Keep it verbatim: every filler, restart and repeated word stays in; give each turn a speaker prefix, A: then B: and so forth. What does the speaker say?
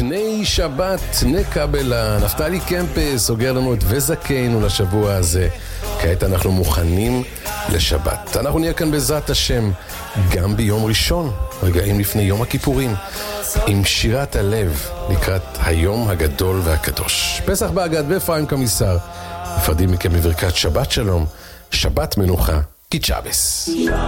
A: לפני שבת נקבלה. נפתלי קמפס סוגר לנו את וזקנו לשבוע הזה. כעת אנחנו מוכנים לשבת. אנחנו נהיה כאן בעזרת השם גם ביום ראשון, רגעים לפני יום הכיפורים, עם שירת הלב לקראת היום הגדול והקדוש. פסח באגד ואפרים קמיסר נפרדים מכם בברכת שבת שלום, שבת מנוחה, קיצ'אבס.